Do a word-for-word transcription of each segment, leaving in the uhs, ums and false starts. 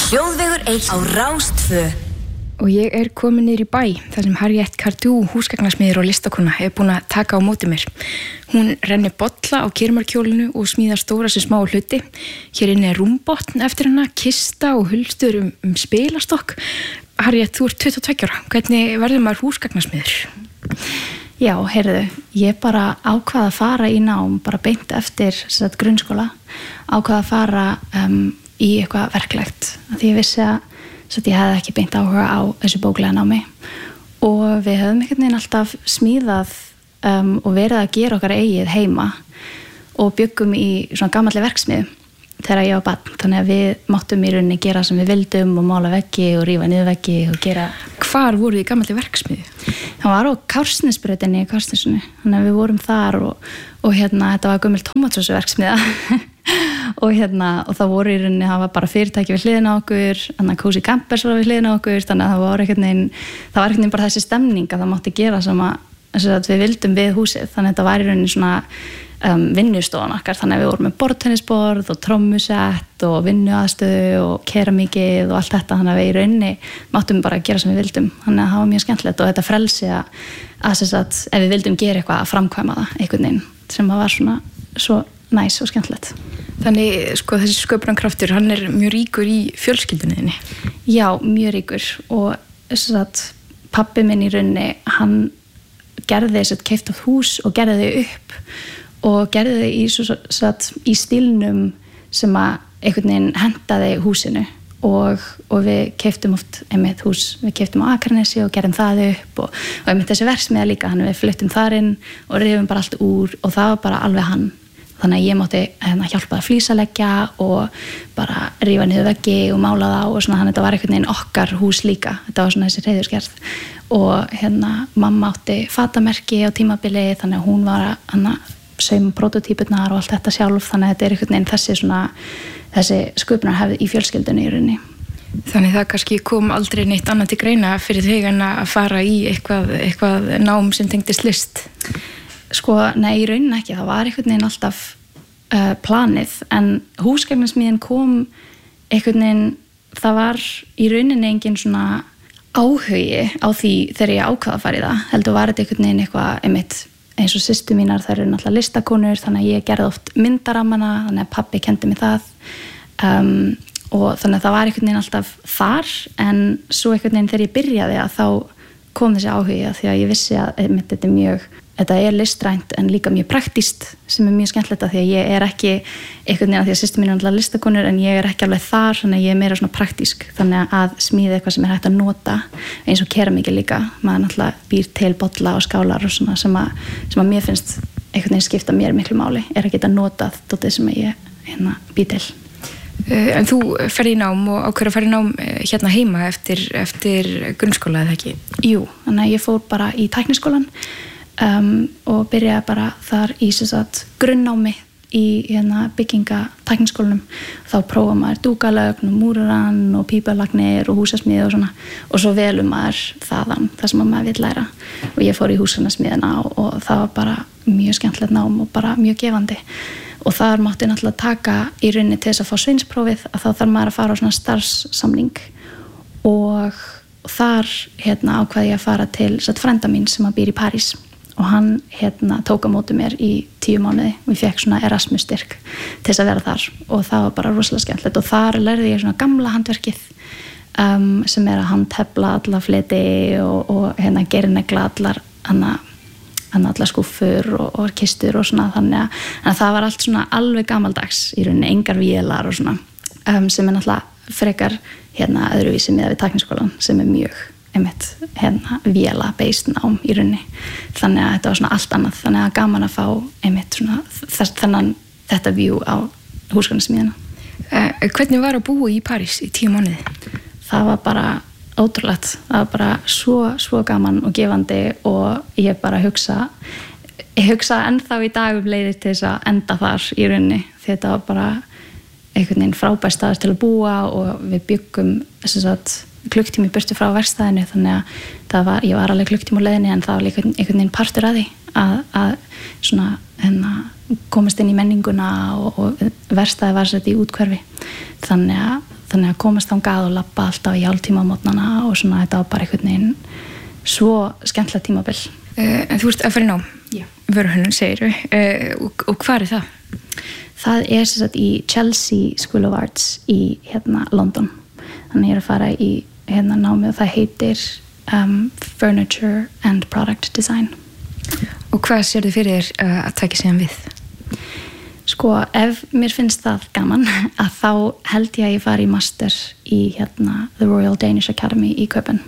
Hljóðvegur eitt á Rás tvö. Og ég er komin niður í bæ, þar sem Harriet Cardou, húsgagnasmiður og listakona, hefur búin að taka á móti mér. Hún rennir bolla á kýrmarkjólinu og smíðar stóra sem smá hluti. Hér inni er rúmbotn eftir hana, kista og hulstur um, um spilastokk. Harriet, þú ert tuttugu og tveggja ára. Hvernig verður maður húsgagnasmiður? Já, heyrðu, ég bara ákvað að fara í nám, bara beint eftir sagt, grunnskóla, ákvað að fara um, í eitthvað verklegt. Því ég vissi að svo ég hefði ekki beint áhuga á þessu bóklega námi og við höfum einhvern veginn alltaf smíðað um, og verið að gera okkar eigið heima og byggum í svona gamalli verksmiðu þegar ég var barn, þannig að við máttum í rauninni gera sem við vildum og mála veggi og rífa niður veggi og gera. Hvar voruð þið í gamalli verksmiðu? Það var á Kársnesbrautinni í Kársnesunni, þannig að við vorum þar og, og hérna þetta var gömul tómatsósuverksmiða og hérna og það voru í rauninni, það var bara fyrirtæki við hliðina á okkur, þannig að Cozy Campers var við hliðina á okkur, þannig að það var einhvern veginn það var einhvern veginn bara þessi stemning að það mátti gera sem að, að við vildum við húsið, þannig að þetta var í rauninni svona um, vinnustofan okkar, þannig að við vorum með borðtennisborð og trommusett og vinnuaðstöðu og keramíkið og allt þetta, þannig að við í rauninni máttum bara gera sem við vildum, þannig að það var mjög skemmtilegt og þetta frelsi að, að, að ef við vildum gera eitthvað að framkvæma það einhvern veginn sem var svona svo næs og skemmtilegt. Þannig, sko, þessi sköpunarkraftur, hann er mjög ríkur í fjölskyldunniðinni. Já, mjög ríkur og þess að pabbi minn í rauninni, hann gerði þess að keypti á hús og gerði þau upp og gerði þau í, svo, satt, í stílnum sem að einhvern veginn hentaði húsinu og, og við keyptum oft einmitt hús, við keyptum á Akranesi og gerðum það upp og, og einmitt þessi verksmiða líka, hann við fluttum þar inn og rifum bara allt úr og það var bara alveg hann. Þannig að ég mátti hérna, hjálpa að flísaleggja og bara rífa niður veggi og mála það og svona, þannig að þetta var einhvern veginn okkar hús líka, þetta var svona þessi hreiðursgerð og hérna mamma átti fatamerki á tímabili þannig að hún var að sauma prototípurnar og allt þetta sjálf, þannig að þetta er einhvern veginn þessi svona, þessi sköpunarhefð í fjölskyldunni í rauninni. Þannig það kannski kom aldrei neitt annað til greina fyrir þig en að fara í eitthvað, eitthvað nám sem tengdist list? Sko, nei, í rauninni ekki, það var einhvern veginn alltaf uh, planið, en húsgagnasmíðin kom einhvern veginn, það var í rauninni engin svona áhugi á því þegar ég ákvað að fara í það, heldur var þetta einhvern veginn eitthvað einmitt eins og systur mínar, þær eru náttúrulega listakonur, þannig að ég gerði oft myndarammana, þannig að pabbi kendi mig það um, og þannig að það var einhvern veginn alltaf þar, en svo einhvern veginn þegar ég byrjaði að þá kom þessi áhugi að því að ég vissi að einmitt þetta er mjög Þetta er listrænt en líka mjög praktíst sem er mjög skemmtilegt að því að ég er ekki einhvern veginn að því að systur mín er alltaf listakonur en ég er ekki alveg þar, þannig að ég er meira svona praktísk þannig að smíða eitthvað sem er hægt að nota eins og keramíki líka, maður náttúrulega býr til bolla og skálar og svona sem að, sem að mér finnst einhvern veginn skipta mér miklu máli, er að geta notað dótið sem ég hérna býr til. En þú ferði í nám og ákveður að ferði í nám hérna heima eftir, eftir grunnskóla eða ekki? Jú, þannig að ég fór bara í tækniskólann Um, og byrjaði bara þar í sagt, grunnnámi í hérna, byggingatækniskólanum. Þá prófa maður dúkalögn og múrarann og pípalagnir og húsasmíði og svona og svo velum maður þaðan það sem maður vill læra og ég fór í húsasmíðina og, og það var bara mjög skemmtilegt nám og bara mjög gefandi og þar mátti náttúrulega taka í rauninni til þess að fá sveinsprófið að þá þarf maður að fara á svona starfssamning og, og þar hérna, ákvaði ég að fara til satt, frænda mín sem að býr í París og hann hérna, tók á móti mér í tíu mánuði og ég fekk svona Erasmus styrk til þess að vera þar og það var bara rosalega skemmtilegt og þar lærði ég svona gamla handverkið um, sem er að handtefla alla fleti og, og hérna, gerinegla allar hana, hana allar skúffur og, og kistur og svona þannig að, að það var allt svona alveg gamaldags í rauninni, engar vélar og svona um, sem er náttúrulega frekar hérna, öðruvísi miðað við tækniskólan sem er mjög einmitt hérna véla based nám í rauninni þannig að þetta var svona allt annað þannig að gaman að fá einmitt svona þess, þennan þetta view á húsgagnasmíðina. Uh, hvernig var að búa í París í tíu mánuði? Það var bara ótrúlegt, það var bara svo, svo gaman og gefandi og ég bara hugsa ég hugsa ennþá í dag um leiðir til þess að enda þar í rauninni því þetta var bara einhvern veginn frábær staður til að búa og við byggum þess að klukktími burtu frá verkstæðinu þannig að það var, ég var alveg klukktími á leiðinni en það var líka einhvern veginn partur að því að, að svona hérna, komast inn í menninguna og, og verkstæði var sett í útkverfi þannig að þannig að komast þangað og labba alltaf í hálftíma á mótnana og svona þetta var bara einhvern veginn svo skemmtilegt tímabil. Uh, en þú ert að fara í nám? Já. Vöruhönnun segirðu, uh, og, og hvað er það? Það er sem sagt í Chelsea School of Arts í hérna London. Þannig ég er að fara í hérna námi og það heitir um, Furniture and Product Design. Og hvað sérðu fyrir þér uh, að taka síðan við? Sko, ef mér finnst það gaman að þá held ég að ég fari í master í hérna The Royal Danish Academy í Köpen.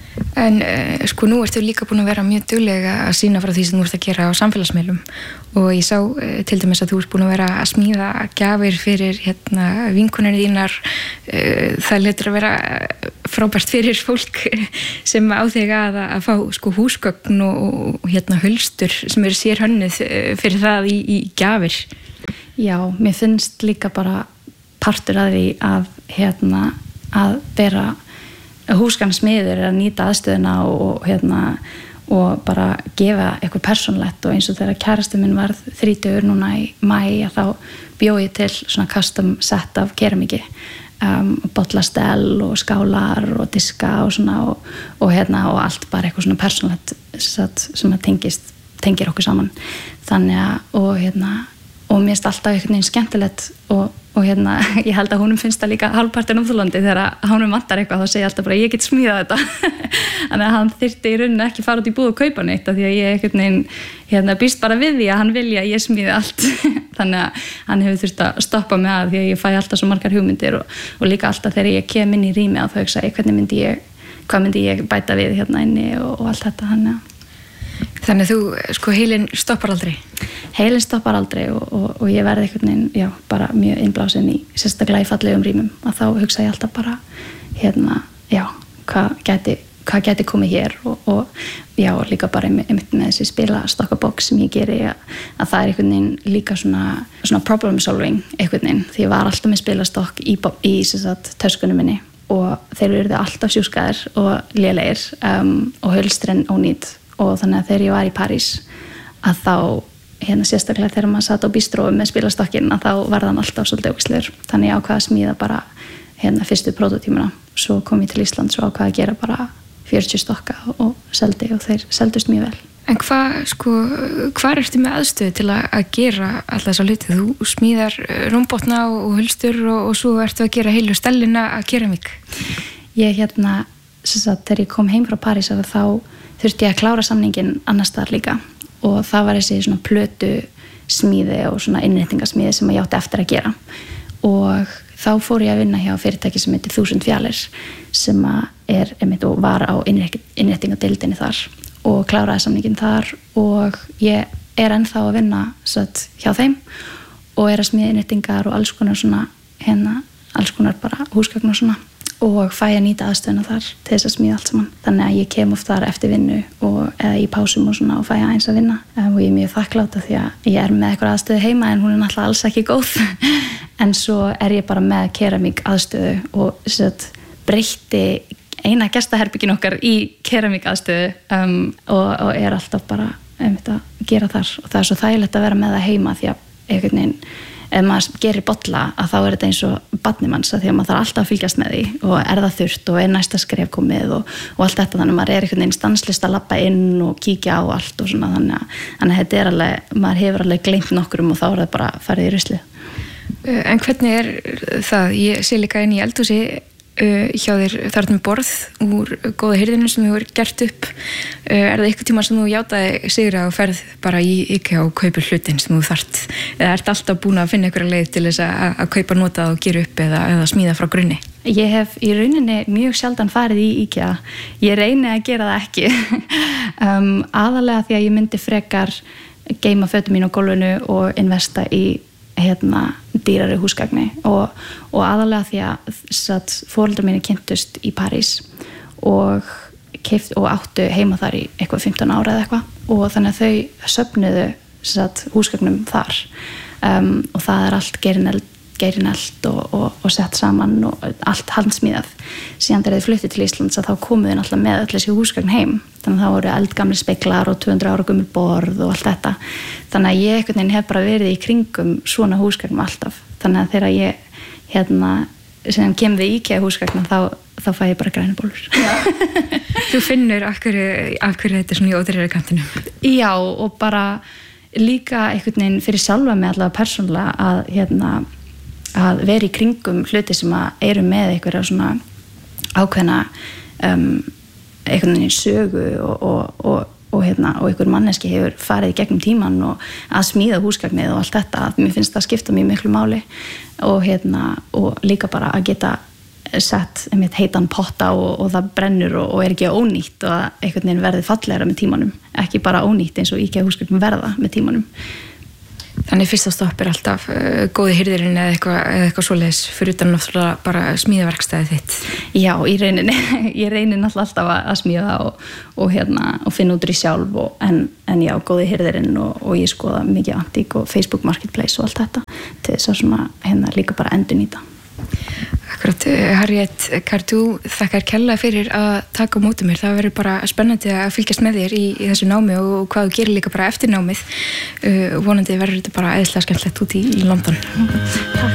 En uh, sko nú ertu líka búin að vera mjög duglega að sýna frá því sem þú ert að gera á samfélagsmiðlum og ég sá uh, til dæmis að þú ert búin að vera að smíða gjafir fyrir hérna vinkonur þínar. Uh, það letur að vera frábært fyrir fólk sem á þig að, að fá sko húsgögn og, og hérna hulstur sem eru sér hönnuð fyrir það í, í gjafir. Já, mér finnst líka bara partur að því að hérna að vera húsgagnsmiður er að nýta aðstöðuna og, og hérna og bara gefa eitthvað persónlegt og eins og þegar kærasti minn varð þrítugur núna í maí að þá bjó ég til svona custom set af keramíki, um, bollastell og skálar og diska og svona og, og hérna og allt bara eitthvað svona persónlegt sem að tengist, tengir okkur saman þannig að og hérna og mér finnst alltaf einhvern veginn skemmtilegt og, og hérna, ég held að honum finnst það líka hálfpartin óþolandi þegar honum vantar eitthvað þá segir ég alltaf bara, ég get smíðað þetta þannig að hann þyrfti í rauninni ekki fara út í búð og kaupa neitt af því að ég einhvern veginn hérna, býst bara við því að hann vilja að ég smíði allt þannig að hann hefur þurft að stoppa mig að því að ég fæ alltaf svo margar hugmyndir og, og líka alltaf þegar ég kem inn í rými að þau hugsa, hvernig myndi ég, hvað myndi ég bæta við hérna inni og, og allt þetta hann, Þannig að þú, sko, heilin stoppar aldrei? Heilin stoppar aldrei og, og, og ég verði einhvern veginn, já, bara mjög innblásin í sérstaklega í fallegum rýmum að þá hugsa ég alltaf bara, hérna, já, hvað gæti, hvað gæti komið hér og, og já, líka bara einmitt með þessi spila stokkabox sem ég geri að, að það er einhvern veginn líka svona, svona problem solving einhvern veginn því ég var alltaf með spilastokk í, í sagt, töskunum minni og þeir eru alltaf sjúskaðir og lélegir um, og hölstrinn ónýtt og þannig að þegar ég var í París að þá, hérna sérstaklega þegar maður satt á bistrói með spilastokkin að þá var þann alltaf svolítið ógislegur þannig ég ákvaði að smíða bara hérna fyrstu prototímuna svo kom ég til Ísland svo ákvaði að gera bara fjörutíu stokka og seldi og þeir seldust mjög vel. En hvað, sko, hvað ertu með aðstöðu til að, að gera alltaf þessa hluti? Þú smíðar rúmbotna og hulstur og, og svo ertu að gera heilu stellina að keramík. Ég hérna, sem sagt, þegar ég kom heim frá París að þá þurfti ég að klára samningin annars staðar líka og það var þessi svona plötu smíði og svona innréttingasmíði sem ég átti eftir að gera og þá fór ég að vinna hjá fyrirtæki sem heitir Þúsund Fjalir sem er, einmitt, og var á innréttingadeildinni þar og kláraði samningin þar og ég er ennþá að vinna satt, hjá þeim og er að smíða innréttingar og alls konar svona hérna, alls konar bara húsgögn og svona og fæ að nýta aðstöðuna þar til þess að smíða allt saman. Þannig að ég kem oft þar eftir vinnu og, eða í pásum og svona og fæ aðeins að vinna og ég er mjög þakkláta því að ég er með eitthvað aðstöðu heima en hún er náttúrulega alls ekki góð en svo er ég bara með keramík aðstöðu og satt, breytti eina gestaherbyggin okkar í keramík aðstöðu um, og, og er alltaf bara einmitt að gera þar og það er svo þægilegt að vera með það heima því að einhvern veginn ef maður gerir bolla að þá er þetta eins og barnið manns að því að maður þarf alltaf að fylgjast með því og er það þurft og er næsta skref komið og, og allt þetta þannig að maður er einhvern veginn stanslist að labba inn og kíkja á allt og svona þannig að, þannig að þetta er alveg, maður hefur alveg gleymt nokkrum og þá er það bara farið í rusli. En hvernig er það? Ég sé líka inn í eldhúsi uh, hjá þér þar með borð úr góða hirðinu sem þú hefur gert upp. Uh, er það eitthvað tíma sem þú játaði sigra og ferð bara í IKEA og kaupir hlutin sem þú þarft? Eða ert alltaf búin að finna einhverja leið til þess að, að kaupa notað og gera upp eða, eða smíða frá grunni? Ég hef í rauninni mjög sjaldan farið í IKEA. Ég reyni að gera það ekki. um, aðalega því að ég myndi frekar geyma fötum mín á gólfinu og investa í hérna dýrari húsgagni og, og aðalega því að foreldrar mínu kynntust í París og, keypt, og áttu heima þar í eitthvað fimmtán ára eða eitthvað og þannig að þau söfnuðu satt, húsgagnum þar um, og það er allt gerineld gerinelt og, og, og sett saman og allt handsmíðað. Síðan þegar þið fluttu til Íslands að þá komuðu náttúrulega með öll þessi húsgagn heim. Þannig að það voru eldgamli speglar og tvö hundruð ára gömul borð og allt þetta. Þannig að ég einhvern veginn hef bara verið í kringum svona húsgagn alltaf. Þannig að þegar ég hérna sem kemur við IKEA húsgagna þá, þá fæ ég bara grænubólur. Þú finnur af hverju, af hverju þetta er svona í ódýrari kantinum? Já, og bara líka einhvern veginn fyrir sjálfa mig allavega persónulega að, hérna, að vera í kringum hluti sem að eru með einhverja svona ákveðna um, einhvern veginn sögu og, og, og og hérna, og einhver manneski hefur farið í gegnum tíman og að smíða húsgagnið og allt þetta, að mér finnst það skipta mjög miklu máli og hérna, og líka bara að geta sett einmitt heitan potta og, og það brennur og, og er ekki ónýtt og að einhvern veginn verði fallegra með tímanum, ekki bara ónýtt eins og IKEA húsgagnum verða með tímanum. Þannig fyrsta stopp er alltaf uh, góði hirðirinn eða eitthvað, eða eitthvað svoleiðis fyrir utan náttúrulega bara smíðaverkstæðið þitt. Já, í rauninni, ég reynir náttúrulega alltaf að smíða og, og, hérna, og finna út úr í sjálf og, en, en já, góði hirðirinn og, og ég skoða mikið antík og Facebook Marketplace og allt þetta til þess að svona hérna líka bara endurnýta. Akkurat, Harriet Cardú, þakkar kærlega fyrir að taka á móti mér. Það verður bara spennandi að fylgjast með þér í, í þessu námi og, og hvað þú gerir líka bara eftir námið. Uh, vonandi verður þetta bara æðislega skemmtilegt út í, í London.